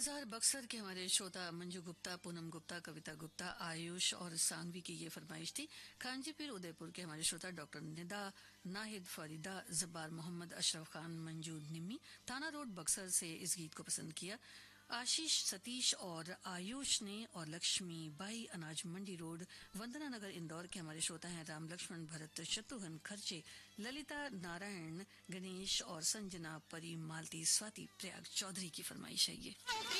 बाजार बक्सर के हमारे श्रोता मंजू गुप्ता, पूनम गुप्ता, कविता गुप्ता, आयुष और सांगवी की ये फरमाइश थी। कांजीपीर उदयपुर के हमारे श्रोता डॉक्टर निदा, नाहिद फरीदा, जब्बार मोहम्मद, अशरफ खान, मंजू निम्मी, थाना रोड बक्सर से इस गीत को पसंद किया। आशीष, सतीश और आयुष ने और लक्ष्मी बाई, अनाज मंडी रोड, वंदना नगर, इंदौर के हमारे श्रोता हैं राम लक्ष्मण भरत, शत्रुघ्न खर्चे, ललिता, नारायण, गणेश और संजना, परी, मालती, स्वाति, प्रयाग चौधरी की फरमाइश है ये।